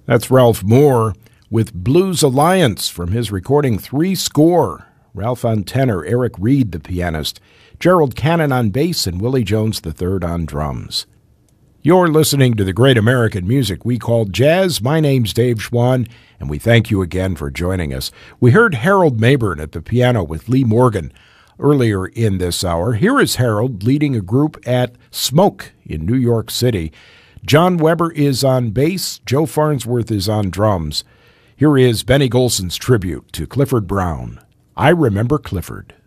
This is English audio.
That's Ralph Moore with Blues Alliance from his recording Three Score. Ralph on tenor, Eric Reed the pianist, Gerald Cannon on bass, and Willie Jones III on drums. You're listening to the great American music we call jazz. My name's Dave Schwann, and we thank you again for joining us. We heard Harold Mabern at the piano with Lee Morgan earlier in this hour. Here is Harold leading a group at Smoke in New York City. John Weber is on bass, Joe Farnsworth is on drums. Here is Benny Golson's tribute to Clifford Brown. I Remember Clifford.